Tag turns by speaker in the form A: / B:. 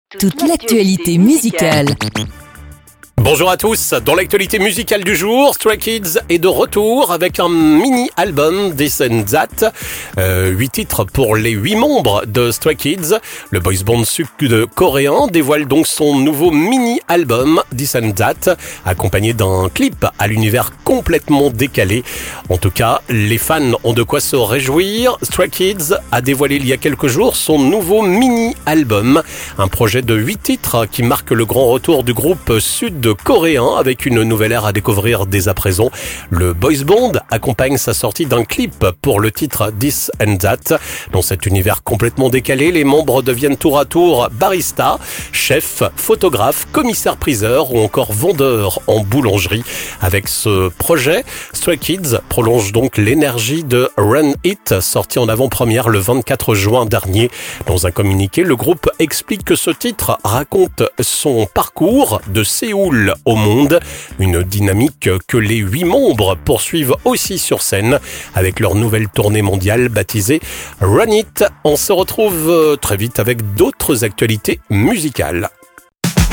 A: Toute l'actualité musicale.
B: Bonjour à tous, dans l'actualité musicale du jour, Stray Kids est de retour avec un mini-album This and That. 8 titres pour les 8 membres de Stray Kids. Le boys band sud-coréen dévoile donc son nouveau mini-album This and That, accompagné d'un clip à l'univers complètement décalé. En tout cas, les fans ont de quoi se réjouir. Stray Kids a dévoilé il y a quelques jours son nouveau mini-album, un projet de 8 titres qui marque le grand retour du groupe sud-coréen avec une nouvelle ère à découvrir dès à présent. Le boys band accompagne sa sortie d'un clip pour le titre This and That. Dans cet univers complètement décalé, les membres deviennent tour à tour barista, chef, photographe, commissaire-priseur ou encore vendeur en boulangerie. Avec ce projet, Stray Kids prolonge donc l'énergie de Run It, sorti en avant-première le 24 juin dernier. Dans un communiqué, le groupe explique que ce titre raconte son parcours de Séoul au monde, une dynamique que les 8 membres poursuivent aussi sur scène avec leur nouvelle tournée mondiale baptisée Run It. On se retrouve très vite avec d'autres actualités musicales.